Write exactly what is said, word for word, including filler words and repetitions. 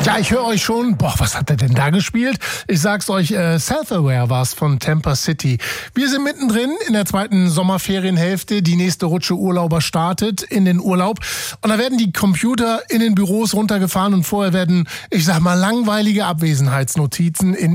Ja, ich höre euch schon. Boah, was hat er denn da gespielt? Ich sag's euch, äh, Self-Aware war's von Tampa City. Wir sind mittendrin in der zweiten Sommerferienhälfte. Die nächste Rutsche Urlauber startet in den Urlaub. Und da werden die Computer in den Büros runtergefahren und vorher werden, ich sag mal, langweilige Abwesenheitsnotizen in